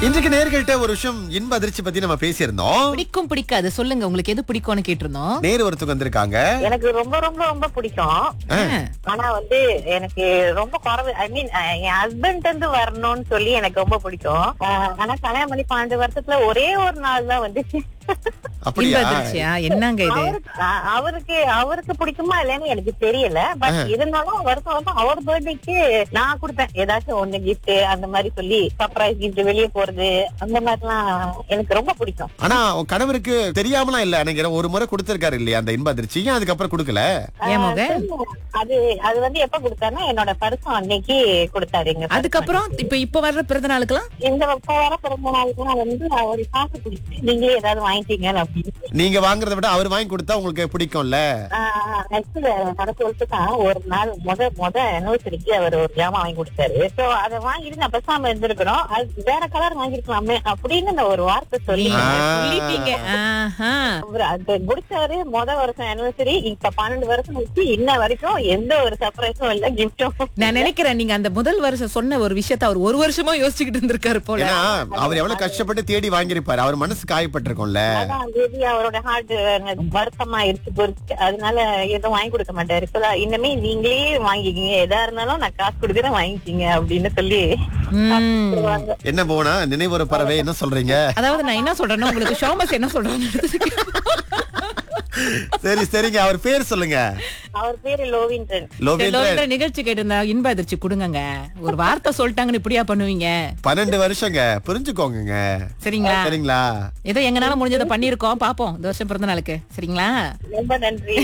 இன்றைக்கு நேர்கள்ட்ட ஒரு விஷயம் இன்ப அதிர்ச்சி பத்தி நம்ம பேசியிருந்தோம். பிடிக்கும் பிடிக்காது சொல்லுங்க, உங்களுக்கு எது பிடிக்கும்னு கேட்டிருந்தோம். நேரு ஒருத்தவங்க வந்திருக்காங்க. எனக்கு ரொம்ப ரொம்ப ரொம்ப பிடிக்கும். ஆனா வந்து எனக்கு ரொம்ப குறைவு. ஐ மீன் என் ஹஸ்பண்ட் இருந்து வரணும்னு சொல்லி எனக்கு ரொம்ப பிடிக்கும். ஆனா கல்யாணம் பண்ணி 12 வருஷத்துல ஒரே ஒரு நாள் தான் வந்து அப்படியா? அதிர்ச்சியா? என்னங்க இது? அவருக்கு பிடிக்குமா இல்லன்னு எனக்கு தெரியல. பட் இருந்தாலும் வருஷம் வருஷம் அவர் பர்த்டேக்கு நான் கொடுப்பேன் ஏதாச்சும் ஒண்ணு கிஃப்ட் அந்த மாதிரி சொல்லி சர்ப்ரைஸ் கிஃப்ட், வெளியே போறது அந்த மாதிரிலாம் எனக்கு ரொம்ப பிடிக்கும். ஆனா உன் கணவருக்கு தெரியாமலாம் இல்ல நினைக்கிறேன், ஒரு முறை கொடுத்திருக்காரு இல்லையா அந்த இன்ப அதிர்ச்சி, ஏன் அதுக்கப்புறம் கொடுக்கல? ஏன் மகன்? அது வந்து எப்ப கொடுத்தாருன்னா என்னோட பரிசம் அன்னைக்கு கொடுத்தாருங்க. அதுக்கப்புறம் இப்ப வர்ற பிறந்த நாளுக்கெல்லாம் இந்த வர பிறந்த நாளுக்குலாம் வந்து அவர் காசு கொடுத்து நீங்களே ஏதாவது வாங்கிட்டீங்க அப்படின்னு. நீங்க வாங்குறத விட அவர் வாங்கி கொடுத்தா உங்களுக்கு பிடிக்கும்ல? நடக்குதான் ஒரு நாள் முத anniversary-க்கு அவர் ஒரு ஜாமான் வாங்கி கொடுத்தாரு. சோ அதை வாங்கிட்டு நான் பேசாம இருந்திருக்கிறோம். அது வேற கலர் வாங்கிருக்கலாமே அப்படின்னு நான் ஒரு வார்த்தை சொல்லி சொல்லிட்டீங்க. அது முடிச்சாரு. வருஷம் anniversary, இப்ப 12 வருஷம் வச்சு இன்ன வரைக்கும் எந்த ஒரு சர்ப்ரைஸும் இல்ல, கிஃப்டும். நான் நினைக்கிறேன் நீங்க அந்த முதல் வருஷம் சொன்ன ஒரு விஷயத்த அவர் ஒரு வருஷமா யோசிச்சுக்கிட்டு இருந்திருக்காரு போல. ஏன்னா அவர் எவ்வளவு கஷ்டப்பட்டு தேடி வாங்கியிருப்பாரு, அவர் மனசு காயப்பட்டிருக்கும்ல. அவரோட ஹார்ட் வருத்தமா இருக்கு பொறுத்து, அதனால எதுவும் வாங்கி கொடுக்க மாட்டாரு. இனிமே நீங்களே வாங்கிக்கிங்க, எதா இருந்தாலும் நான் காசு கொடுக்குறேன் வாங்கிக்கிங்க அப்படின்னு சொல்லி. என்ன போனா நினைவுற பறவை என்ன சொல்றீங்க? அதாவது நான் என்ன சொல்றேன்னா, உங்களுக்கு ஷோமஸ் என்ன சொல்றான்னு. சரி சரிங்க, அவர் பேர் சொல்லுங்க. அவர் பேரு லோவின்டன். லோவின்டன். நிகழ்ச்சி கேட்டிருந்தா இன்ப அதிர்ச்சி கொடுங்க. ஒரு வார்த்தை சொல்லிட்டாங்கன்னு இப்படியா பண்ணுவீங்க? 12 வருஷங்க, புரிஞ்சுக்கோங்க. சரிங்களா? சரிங்களா? ஏதோ எங்கனால முடிஞ்சதை பண்ணிருக்கோம், பாப்போம் இந்த வருஷம் பிறந்த நாளுக்கு. சரிங்களா? ரொம்ப நன்றி.